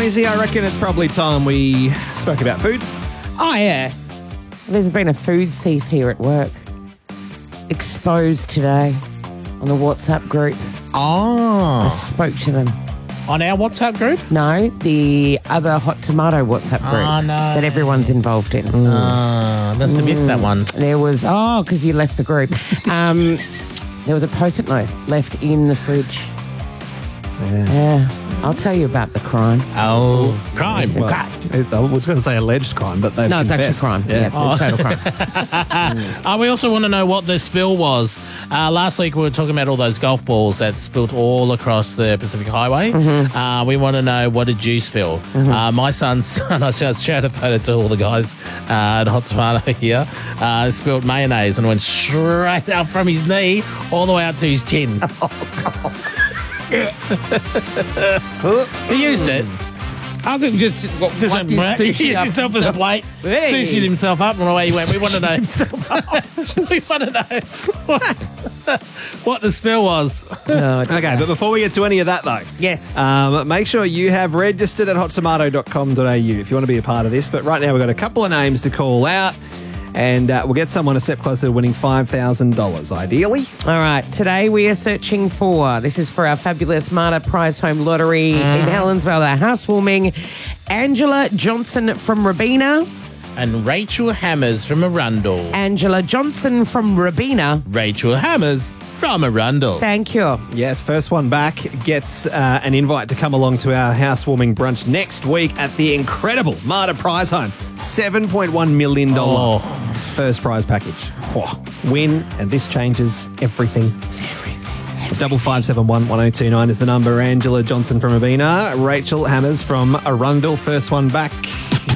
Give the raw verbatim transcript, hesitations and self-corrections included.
Moisey, I reckon it's probably time we spoke about food. Oh, yeah. There's been a food thief here at work. Exposed today on the WhatsApp group. I Oh. spoke to them. On our WhatsApp group? No, the other Hot Tomato WhatsApp group Oh, no. that everyone's involved in. Ah, that's the missed that one. There was, oh, because you left the group. Um, there was a post-it note left in the fridge. Yeah. Yeah. I'll tell you about the crime. Oh, crime. Well, it- I was going to say alleged crime, but they've No, it's actually confessed. crime. Yeah, Yeah. it's total crime. Uh, we also want to know what the spill was. Uh, last week we were talking about all those golf balls that spilt all across the Pacific Highway. Mm-hmm. Uh, we want to know, what did you spill? Uh, my son's son, I just showed a photo to all the guys uh, at Hot Tomato here, uh, spilled mayonnaise and went straight up from his knee all the way up to his chin. He used it. I could just, what, Just what went, this "Mwah." He sushi hit up himself with a plate, Hey. sushied himself up, and away he went. We want to know. we want to know what, what the spill was. No, it's- Okay, but before we get to any of that, though, Yes. um, make sure you have registered at hot tomato dot com dot a u if you want to be a part of this. But right now, we've got a couple of names to call out, and uh, we'll get someone a step closer to winning five thousand dollars, ideally. All right, today we are searching for, this is for our fabulous Marta Prize Home Lottery in Helensvale, our housewarming, Angela Johnson from Rabina. And Rachel Hammers from Arundel. Angela Johnson from Rabina. Rachel Hammers from Arundel. Thank you. Yes, first one back gets uh, an invite to come along to our housewarming brunch next week at the incredible Marta Prize Home. seven point one million dollars Oh. first prize package. Whoa. Win, and this changes everything. Double five seven one one zero two nine is the number. Angela Johnson from Rabina, Rachel Hammers from Arundel. First one back